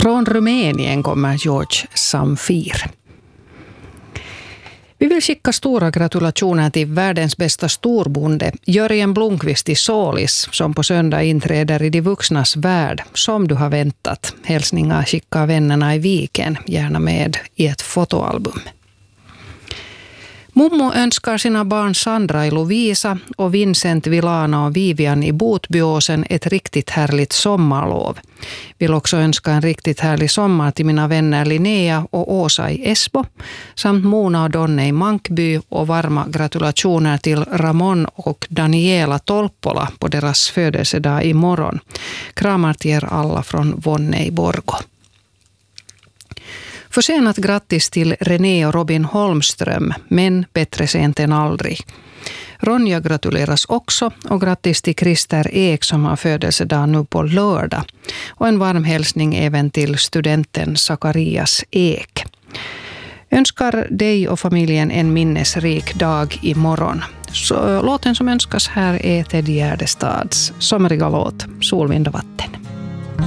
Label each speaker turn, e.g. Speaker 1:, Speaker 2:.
Speaker 1: Från Rumänien kommer George Zamfir. Vi vill skicka stora gratulationer till världens bästa storbonde, Jörgen Blomqvist i Sålis, som på söndag inträder i de vuxnas värld, som du har väntat. Hälsningar skickar vännerna i Viken, gärna med i ett fotoalbum. Mommo önskar sina barn Sandra i Lovisa och Vincent, Vilana och Vivian i Botbyåsen ett riktigt härligt sommarlov. Vill också önska en riktigt härlig sommar till mina vänner Linnea och Åsa i Esbo samt Mona och Donne i Mankby och varma gratulationer till Ramon och Daniela Tolppola på deras födelsedag imorgon. Kramar till er alla från Vonne i Borgå. Försenat grattis till René och Robin Holmström, men bättre sent än aldrig. Ronja gratuleras också och grattis till Christer Ek som har födelsedag nu på lördag. Och en varm hälsning även till studenten Zacharias Ek. Önskar dig och familjen en minnesrik dag imorgon. Så låten som önskas här är Ted Gärdestads sommariga låt Solvind och vatten.